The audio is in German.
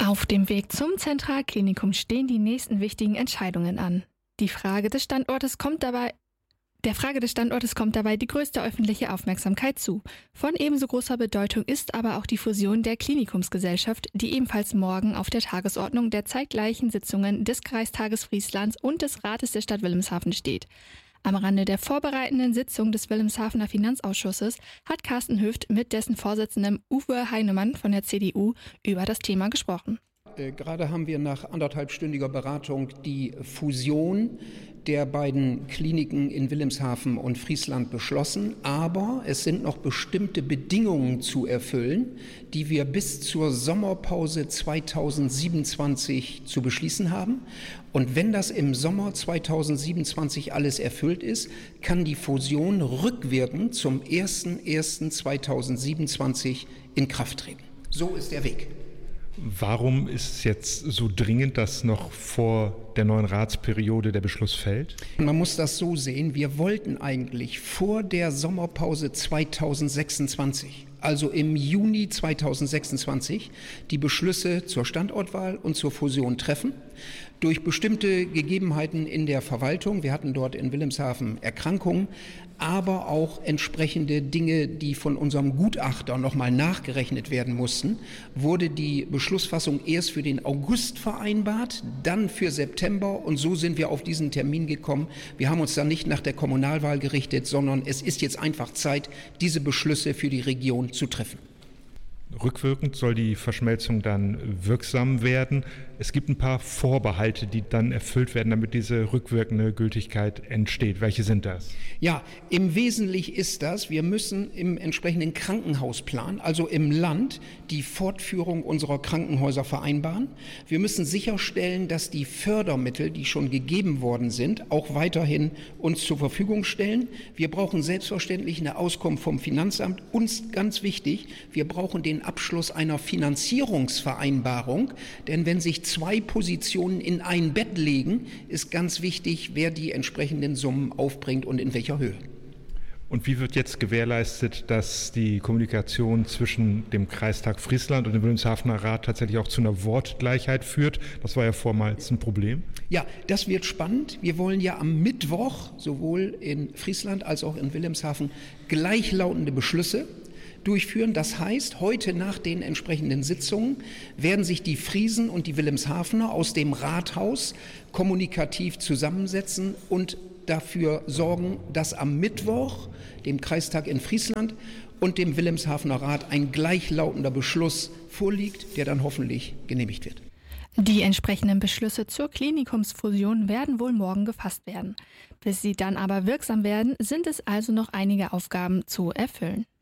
Auf dem Weg zum Zentralklinikum stehen die nächsten wichtigen Entscheidungen an. Der Frage des Standortes kommt dabei die größte öffentliche Aufmerksamkeit zu. Von ebenso großer Bedeutung ist aber auch die Fusion der Klinikumsgesellschaft, die ebenfalls morgen auf der Tagesordnung der zeitgleichen Sitzungen des Kreistages Frieslands und des Rates der Stadt Wilhelmshaven steht. Am Rande der vorbereitenden Sitzung des Wilhelmshavener Finanzausschusses hat Carsten Hüft mit dessen Vorsitzendem Uwe Heinemann von der CDU über das Thema gesprochen. Gerade haben wir nach anderthalbstündiger Beratung die Fusion der beiden Kliniken in Wilhelmshaven und Friesland beschlossen. Aber es sind noch bestimmte Bedingungen zu erfüllen, die wir bis zur Sommerpause 2027 zu beschließen haben. Und wenn das im Sommer 2027 alles erfüllt ist, kann die Fusion rückwirkend zum 01.01.2027 in Kraft treten. So ist der Weg. Warum ist es jetzt so dringend, dass noch vor der neuen Ratsperiode der Beschluss fällt? Man muss das so sehen, wir wollten eigentlich vor der Sommerpause 2026, also im Juni 2026, die Beschlüsse zur Standortwahl und zur Fusion treffen. Durch bestimmte Gegebenheiten in der Verwaltung, wir hatten dort in Wilhelmshaven Erkrankungen, aber auch entsprechende Dinge, die von unserem Gutachter nochmal nachgerechnet werden mussten, wurde die Beschlussfassung erst für den August vereinbart, dann für September, und so sind wir auf diesen Termin gekommen. Wir haben uns dann nicht nach der Kommunalwahl gerichtet, sondern es ist jetzt einfach Zeit, diese Beschlüsse für die Region zu treffen. Rückwirkend soll die Verschmelzung dann wirksam werden. Es gibt ein paar Vorbehalte, die dann erfüllt werden, damit diese rückwirkende Gültigkeit entsteht. Welche sind das? Ja, im Wesentlichen ist das, wir müssen im entsprechenden Krankenhausplan, also im Land, die Fortführung unserer Krankenhäuser vereinbaren. Wir müssen sicherstellen, dass die Fördermittel, die schon gegeben worden sind, auch weiterhin uns zur Verfügung stellen. Wir brauchen selbstverständlich eine Auskunft vom Finanzamt. Uns ganz wichtig, wir brauchen den Abschluss einer Finanzierungsvereinbarung, denn wenn sich zwei Positionen in ein Bett legen, ist ganz wichtig, wer die entsprechenden Summen aufbringt und in welcher Höhe. Und wie wird jetzt gewährleistet, dass die Kommunikation zwischen dem Kreistag Friesland und dem Wilhelmshavener Rat tatsächlich auch zu einer Wortgleichheit führt? Das war ja vormals ein Problem. Ja, das wird spannend. Wir wollen ja am Mittwoch sowohl in Friesland als auch in Wilhelmshaven gleichlautende Beschlüsse durchführen. Das heißt, heute nach den entsprechenden Sitzungen werden sich die Friesen und die Wilhelmshavener aus dem Rathaus kommunikativ zusammensetzen und dafür sorgen, dass am Mittwoch, dem Kreistag in Friesland und dem Wilhelmshavener Rat ein gleichlautender Beschluss vorliegt, der dann hoffentlich genehmigt wird. Die entsprechenden Beschlüsse zur Klinikumsfusion werden wohl morgen gefasst werden. Bis sie dann aber wirksam werden, sind es also noch einige Aufgaben zu erfüllen.